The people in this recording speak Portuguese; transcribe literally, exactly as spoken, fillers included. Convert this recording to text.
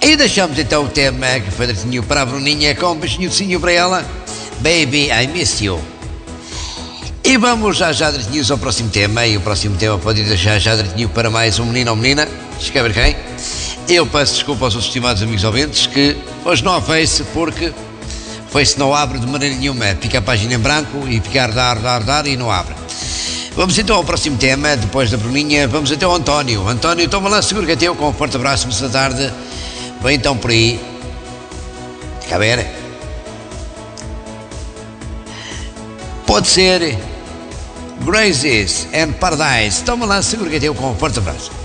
E deixamos então o tema que foi direitinho para a Bruninha, com um beijinho para ela. Baby, I miss you. E vamos já já direitinho ao próximo tema. E o próximo tema pode ir já já direitinho para mais um menino ou menina. Esquece ver quem. Eu peço desculpa aos estimados amigos ouvintes que hoje não há Face, porque Face não abre de maneira nenhuma. Fica a página em branco e fica a ardar, ardar, ardar e não abre. Vamos então ao próximo tema, depois da Bruninha. Vamos então ao António. António, toma lá, seguro que é teu, com um forte abraço, boa tarde. Vem então por aí. Fica a ver. Pode ser Graces and Paradise. Toma lá, seguro que é teu, com um forte abraço.